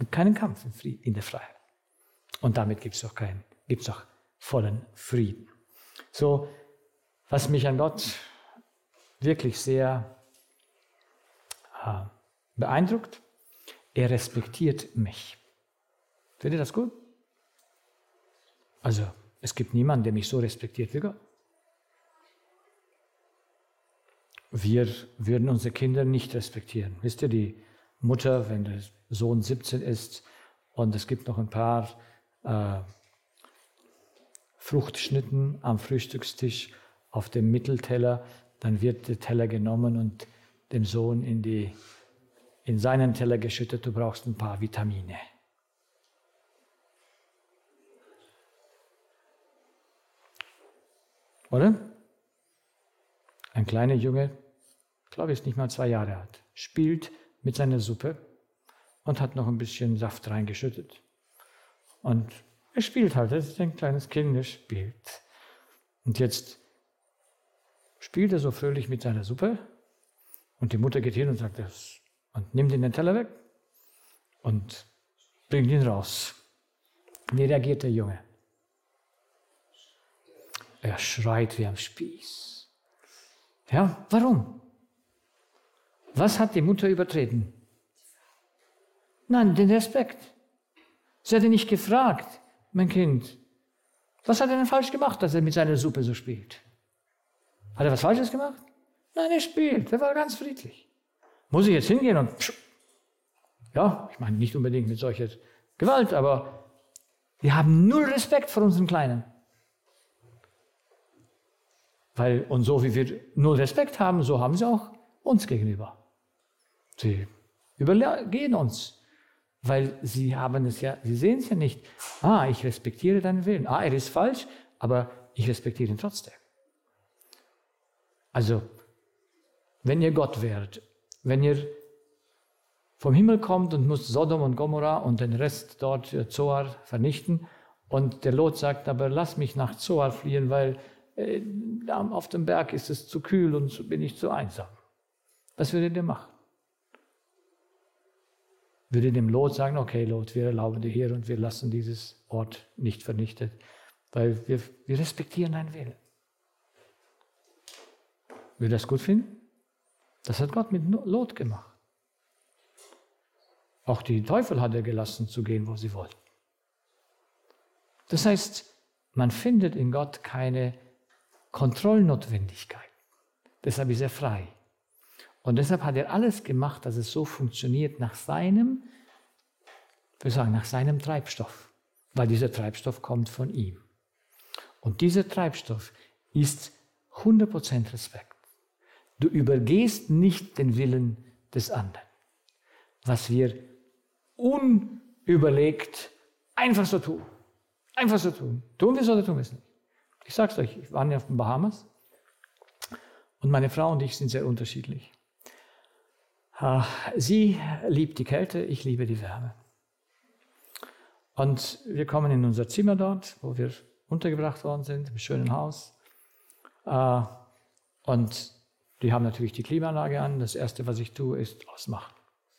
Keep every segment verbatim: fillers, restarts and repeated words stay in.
gibt keinen Kampf in der Freiheit. Und damit gibt es auch keinen, gibt's auch vollen Frieden. So, was mich an Gott wirklich sehr äh, beeindruckt, er respektiert mich. Findet ihr das gut? Also, es gibt niemanden, der mich so respektiert wie Gott. Wir würden unsere Kinder nicht respektieren. Wisst ihr, die Mutter, wenn der Sohn siebzehn ist und es gibt noch ein paar äh, Fruchtschnitten am Frühstückstisch auf dem Mittelteller, dann wird der Teller genommen und dem Sohn in, die, in seinen Teller geschüttet, du brauchst ein paar Vitamine. Oder? Ein kleiner Junge, ich glaube, er ist nicht mal zwei Jahre alt, spielt mit seiner Suppe und hat noch ein bisschen Saft reingeschüttet. Und er spielt halt, das ist ein kleines Kind, er spielt. Und jetzt spielt er so fröhlich mit seiner Suppe und die Mutter geht hin und sagt das und nimmt ihn den Teller weg und bringt ihn raus. Wie reagiert der Junge? Er schreit wie am Spieß. Ja, warum? Was hat die Mutter übertreten? Nein, den Respekt. Sie hat ihn nicht gefragt, mein Kind, was hat er denn falsch gemacht, dass er mit seiner Suppe so spielt? Hat er was Falsches gemacht? Nein, er spielt, er war ganz friedlich. Muss ich jetzt hingehen und... Psch. Ja, ich meine nicht unbedingt mit solcher Gewalt, aber wir haben null Respekt vor unseren Kleinen. Weil, und so wie wir null Respekt haben, so haben sie auch uns gegenüber. Sie übergehen uns, weil sie haben es ja, sie sehen es ja nicht. Ah, ich respektiere deinen Willen. Ah, er ist falsch, aber ich respektiere ihn trotzdem. Also, wenn ihr Gott wärt, wenn ihr vom Himmel kommt und müsst Sodom und Gomorra und den Rest dort Zoar vernichten und der Lot sagt, aber lass mich nach Zoar fliehen, weil äh, auf dem Berg ist es zu kühl und bin ich zu einsam. Was würdet ihr machen? Würde dem Lot sagen, okay Lot, wir erlauben dir hier und wir lassen dieses Ort nicht vernichtet, weil wir, wir respektieren deinen Willen. Würde das gut finden? Das hat Gott mit Lot gemacht. Auch die Teufel hat er gelassen zu gehen, wo sie wollten. Das heißt, man findet in Gott keine Kontrollnotwendigkeit. Deshalb ist er frei. Und deshalb hat er alles gemacht, dass es so funktioniert nach seinem, wir sagen, nach seinem Treibstoff. Weil dieser Treibstoff kommt von ihm. Und dieser Treibstoff ist hundert Prozent Respekt. Du übergehst nicht den Willen des anderen. Was wir unüberlegt einfach so tun. Einfach so tun. Tun wir es oder tun wir es nicht? Ich sag's euch, ich war ja auf den Bahamas und meine Frau und ich sind sehr unterschiedlich. Sie liebt die Kälte, ich liebe die Wärme. Und wir kommen in unser Zimmer dort, wo wir untergebracht worden sind, im schönen Haus. Und die haben natürlich die Klimaanlage an. Das Erste, was ich tue, ist ausmachen.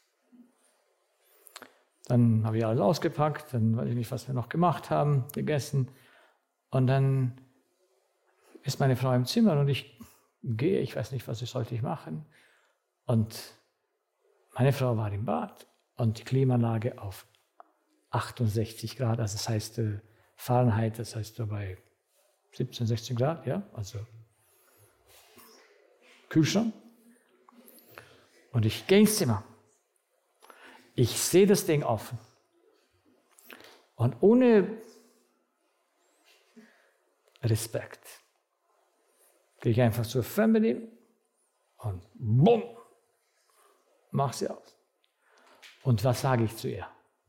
Dann habe ich alles ausgepackt, dann weiß ich nicht, was wir noch gemacht haben, gegessen. Und dann ist meine Frau im Zimmer und ich gehe, ich weiß nicht, was sollte ich machen. Und meine Frau war im Bad und die Klimaanlage auf achtundsechzig Grad, also das heißt Fahrenheit, das heißt so bei siebzehn, sechzehn Grad, ja, also Kühlschrank. Und ich gehe ins Zimmer. Ich sehe das Ding offen. Und ohne Respekt gehe ich einfach zur Fernbedienung und bumm, mach sie aus. Und was sage ich zu ihr?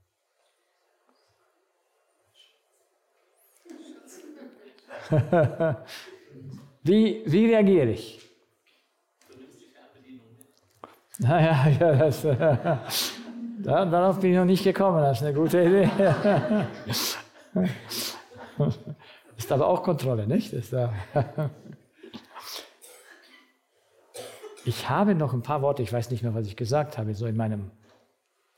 wie, wie reagiere ich? Du nimmst die Fernbedienung mit. Naja, ja, das, ja, darauf bin ich noch nicht gekommen, das ist eine gute Idee. Ist aber auch Kontrolle, nicht? Ist, äh ich habe noch ein paar Worte, ich weiß nicht mehr, was ich gesagt habe, so in meinem